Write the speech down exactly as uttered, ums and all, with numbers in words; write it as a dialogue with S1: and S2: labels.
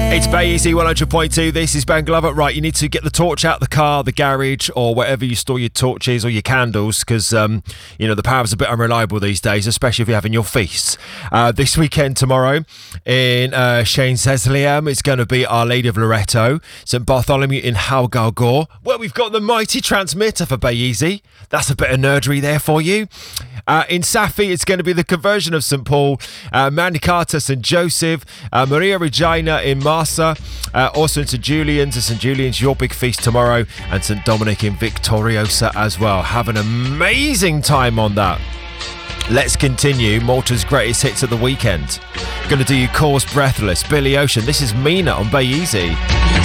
S1: It's Bay Easy one hundred point two. This is Ben Glover. Right, you need to get the torch out the car, the garage, or wherever you store your torches or your candles, because um, you know the power's a bit unreliable these days, especially if you're having your feasts. Uh, this weekend, tomorrow, in uh, Shane Sesliam, it's going to be Our Lady of Loreto, St Bartholomew in Howgalgore, where we've got the mighty transmitter for Bay Easy. That's a bit of nerdery there for you. Uh, in Safi, it's going to be the conversion of St Paul, uh, Mandicata, St Joseph, uh, Maria Regina in Marsa, uh, also in St Julian's and St Julian's, your big feast tomorrow, and St Dominic in Victoriosa as well. Have an amazing time on that. Let's continue Malta's greatest hits at the weekend. Going to do you Cause Breathless, Billy Ocean. This is Mina on Bay Easy.